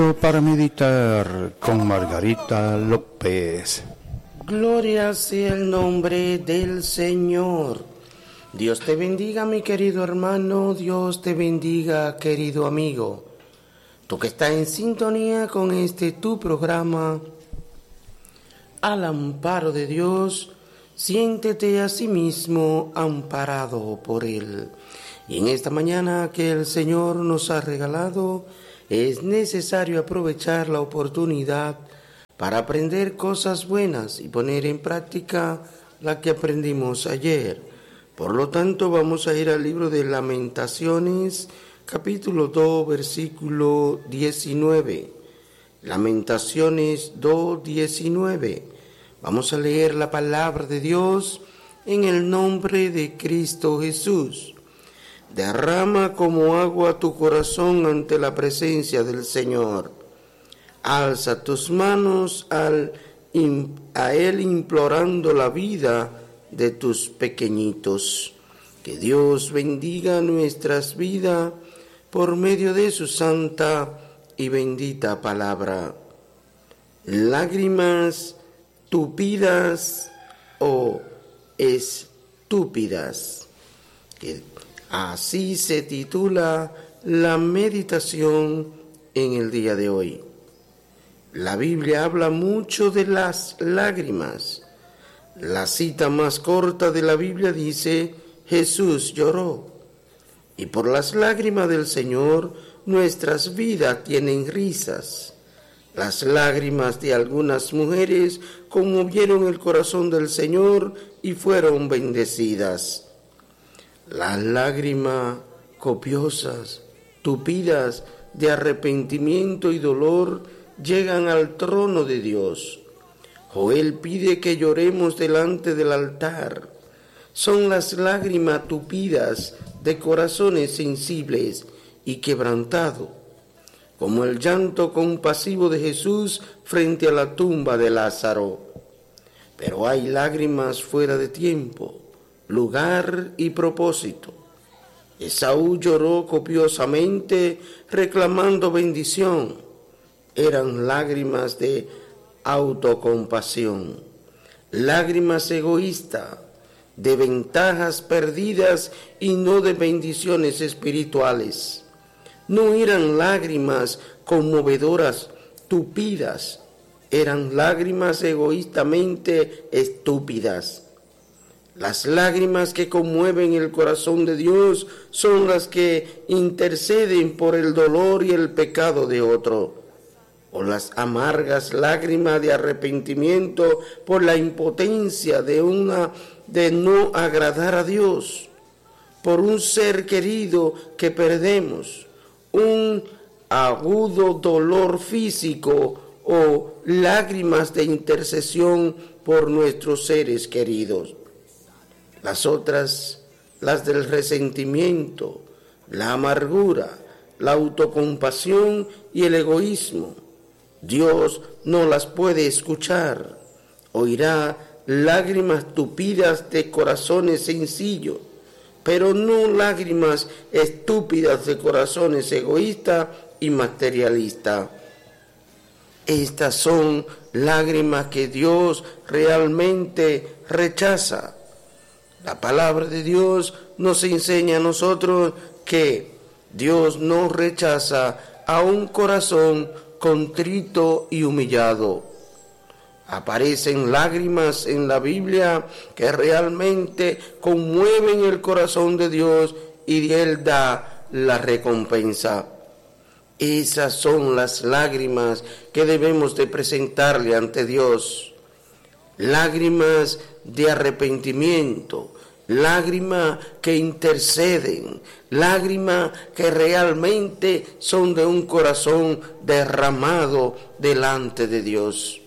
Para meditar con Margarita López. Gloria sea el nombre del Señor. Dios te bendiga, mi querido hermano. Dios te bendiga, querido amigo. Tú que estás en sintonía con tu programa, Al Amparo de Dios, siéntete a sí mismo amparado por Él. Y en esta mañana que el Señor nos ha regalado, es necesario aprovechar la oportunidad para aprender cosas buenas y poner en práctica la que aprendimos ayer. Por lo tanto, vamos a ir al libro de Lamentaciones, capítulo 2, versículo 19. Lamentaciones 2, 19. Vamos a leer la palabra de Dios en el nombre de Cristo Jesús. Derrama como agua tu corazón ante la presencia del Señor. Alza tus manos a Él implorando la vida de tus pequeñitos. Que Dios bendiga nuestras vidas por medio de su santa y bendita palabra. Lágrimas tupidas o estúpidas. Así se titula la meditación en el día de hoy. La Biblia habla mucho de las lágrimas. La cita más corta de la Biblia dice: Jesús lloró. Y por las lágrimas del Señor, nuestras vidas tienen risas. Las lágrimas de algunas mujeres conmovieron el corazón del Señor y fueron bendecidas. Las lágrimas copiosas, tupidas de arrepentimiento y dolor llegan al trono de Dios. Joel pide que lloremos delante del altar. Son las lágrimas tupidas de corazones sensibles y quebrantados, como el llanto compasivo de Jesús frente a la tumba de Lázaro. Pero hay lágrimas fuera de tiempo, lugar y propósito. Esaú lloró copiosamente reclamando bendición. Eran lágrimas de autocompasión, lágrimas egoístas, de ventajas perdidas y no de bendiciones espirituales. No eran lágrimas conmovedoras, tupidas, eran lágrimas egoístamente estúpidas. Las lágrimas que conmueven el corazón de Dios son las que interceden por el dolor y el pecado de otro, o las amargas lágrimas de arrepentimiento por la impotencia de no agradar a Dios, por un ser querido que perdemos, un agudo dolor físico o lágrimas de intercesión por nuestros seres queridos. Las otras, las del resentimiento, la amargura, la autocompasión y el egoísmo, Dios no las puede escuchar. Oirá lágrimas tupidas de corazones sencillos, pero no lágrimas estúpidas de corazones egoístas y materialistas. Estas son lágrimas que Dios realmente rechaza. La palabra de Dios nos enseña a nosotros que Dios no rechaza a un corazón contrito y humillado. Aparecen lágrimas en la Biblia que realmente conmueven el corazón de Dios y Él da la recompensa. Esas son las lágrimas que debemos de presentarle ante Dios. Lágrimas de arrepentimiento, lágrimas que interceden, lágrimas que realmente son de un corazón derramado delante de Dios.